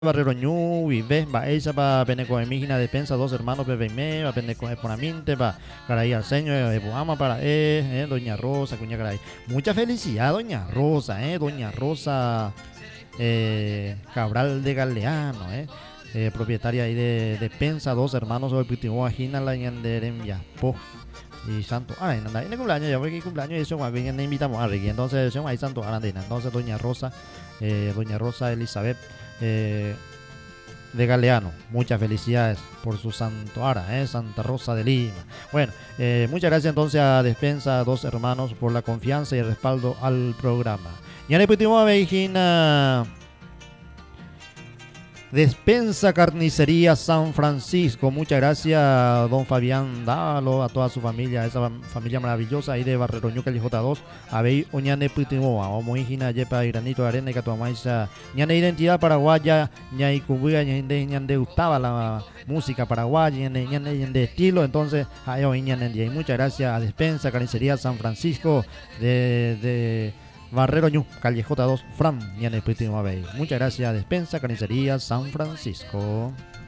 Barrero ñu, vive, va esa pa peneco emigina despensa, dos hermanos me va peneco eponaminte, pa caray al señor, buama para doña Rosa, cuña caray. Mucha felicidad, doña Rosa, doña Rosa Cabral de Galeano, propietaria ahí de despensa, dos hermanos, sobre Pitimo, Agina, la ñanderem, ya, po. Y santo, en el cumpleaños, ya voy que cumpleaños, y eso, bien, invitamos a Ricky, entonces, eso, ahí santo, arandina, entonces, doña Rosa Elizabeth, eh, de Galeano. Muchas felicidades por su santo ara, Santa Rosa de Lima. Bueno, muchas gracias entonces a Despensa, dos hermanos, por la confianza y el respaldo al programa. Ya le pedimos a Beijina Despensa Carnicería San Francisco. Muchas gracias, don Fabián Dávalo, a toda su familia, a esa familia maravillosa ahí de Barrero Ñuca J2. Abey Oñane Pitimoa, o Moijina Yepa Granito de Arena y Catuamaisa. Ñane Identidad Paraguaya, Ñay Cubuya, Ñande gustaba la música paraguaya, Ñande estilo. Entonces, ahí Ñane. Muchas gracias a Despensa Carnicería San Francisco de Barrero Ñu, calle J2, Fran, Ñane Pitimo Abey. Muchas gracias, Despensa Carnicería San Francisco.